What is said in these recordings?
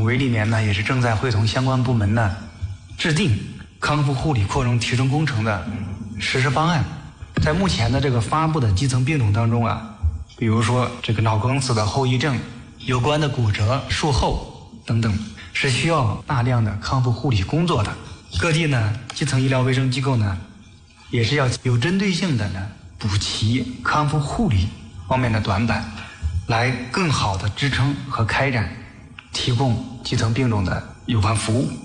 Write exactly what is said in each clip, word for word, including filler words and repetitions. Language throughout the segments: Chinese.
委里面呢，也是正在会同相关部门呢，制定康复护理扩容提升工程的实施方案。在目前的这个发布的基层病种当中啊，比如说这个脑梗死的后遗症、有关的骨折、术后等等，是需要大量的康复护理工作的。各地呢，基层医疗卫生机构呢，也是要有针对性的呢，补齐康复护理方面的短板，来更好的支撑和开展提供基层病种的有关服务。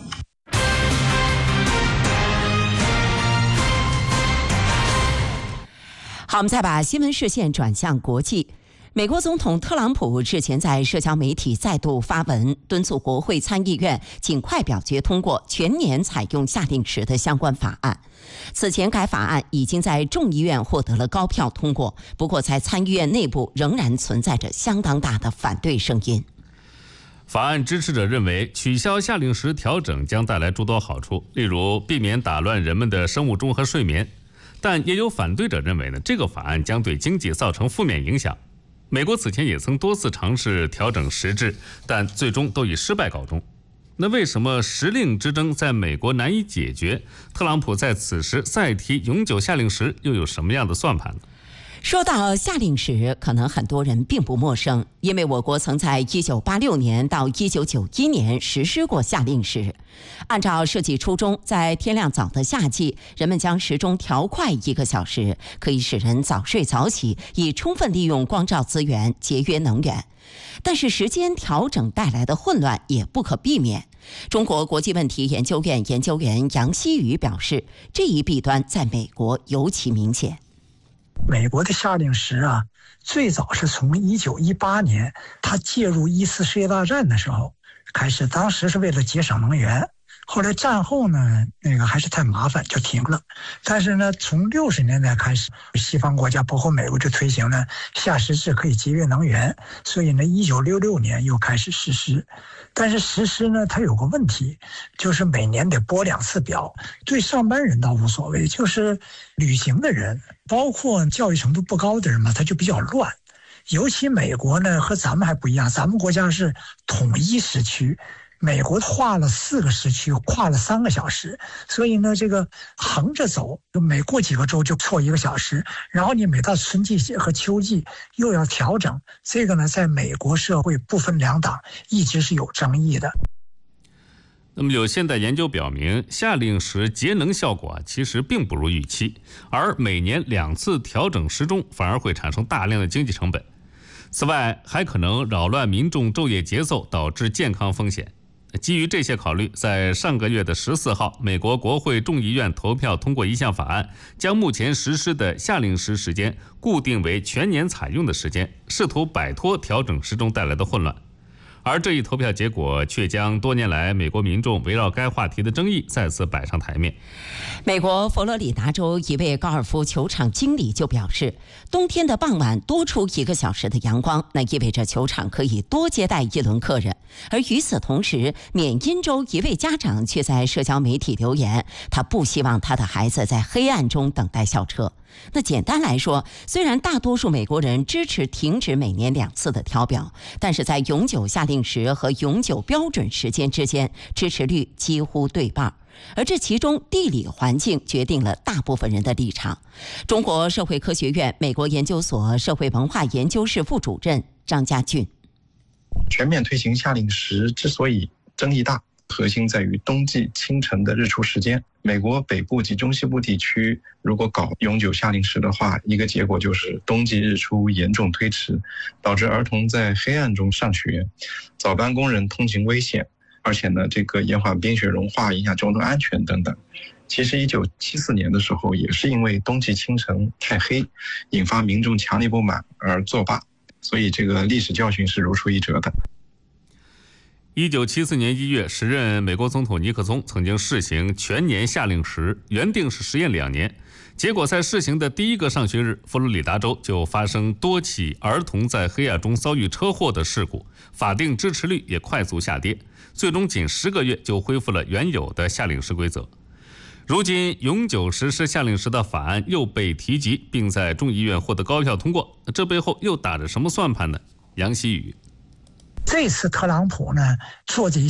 好，我们再把新闻视线转向国际。美国总统特朗普日前在社交媒体再度发文，敦促国会参议院尽快表决通过全年采用夏令时的相关法案。此前该法案已经在众议院获得了高票通过，不过在参议院内部仍然存在着相当大的反对声音。 法案支持者认为，取消夏令时调整将带来诸多好处，例如避免打乱人们的生物钟和睡眠。但也有反对者认为呢，这个法案将对经济造成负面影响。美国此前也曾多次尝试调整时制，但最终都以失败告终。那为什么时令之争在美国难以解决？特朗普在此时再提永久夏令时，又有什么样的算盘呢？ 说到夏令时，可能很多人并不陌生，因为我国曾在一九八六年到一九九一年实施过夏令时。按照设计初衷，在天亮早的夏季，人们将时钟调快一个小时，可以使人早睡早起，以充分利用光照资源，节约能源。但是时间调整带来的混乱也不可避免。中国国际问题研究院研究员杨希宇表示，这一弊端在美国尤其明显。 美国的夏令时啊，最早是从一九一八年它介入一次世界大战的时候开始，当时是为了节省能源。后来战后呢，那个还是太麻烦，就停了。但是呢，从六十年代开始，西方国家包括美国就推行了夏时制，可以节约能源，所以呢，一九六六年又开始实施。但是实施呢，它有个问题，就是每年得拨两次表。对上班人倒无所谓，就是旅行的人，包括教育程度不高的人嘛，他就比较乱。尤其美国呢和咱们还不一样，咱们国家是统一时区。美国划了四个时区，跨了三个小时，所以呢，这个横着走，就每过几个周就错一个小时，然后你每到春季和秋季又要调整，这个呢，在美国社会不分两党一直是有争议的。 那么有现代研究表明，夏令时节能效果啊，其实并不如预期，而每年两次调整时钟反而会产生大量的经济成本。此外，还可能扰乱民众昼夜节奏，导致健康风险。基于这些考虑，在上个月的十四号，美国国会众议院投票通过一项法案，将目前实施的夏令时时间固定为全年采用的时间，试图摆脱调整时钟带来的混乱。而这一投票结果却将多年来美国民众围绕该话题的争议再次摆上台面。 美国佛罗里达州一位高尔夫球场经理就表示，冬天的傍晚多出一个小时的阳光，那意味着球场可以多接待一轮客人。而与此同时，缅因州一位家长却在社交媒体留言，他不希望他的孩子在黑暗中等待校车。那简单来说，虽然大多数美国人支持停止每年两次的调表，但是在永久夏令时和永久标准时间之间，支持率几乎对半。而这其中地理环境决定了大部分人的立场。中国社会科学院美国研究所社会文化研究室副主任张家俊： 全面推行夏令时之所以争议大，核心在于冬季清晨的日出时间。美国北部及中西部地区如果搞永久夏令时的话，一个结果就是冬季日出严重推迟，导致儿童在黑暗中上学，早班工人通勤危险，而且呢，这个延缓冰雪融化，影响交通安全等等。其实一九七四年的时候，也是因为冬季清晨太黑，引发民众强烈不满而作罢，所以这个历史教训是如出一辙的。 一九七四年一月，时任美国总统尼克松曾经试行全年夏令时，原定是实验两年。结果在试行的第一个上学日，佛罗里达州就发生多起儿童在黑暗中遭遇车祸的事故，法定支持率也快速下跌，最终仅十个月就恢复了原有的夏令时规则。如今永久实施夏令时的法案又被提及，并在众议院获得高票通过，这背后又打着什么算盘呢？杨希宇： 这次特朗普呢做这一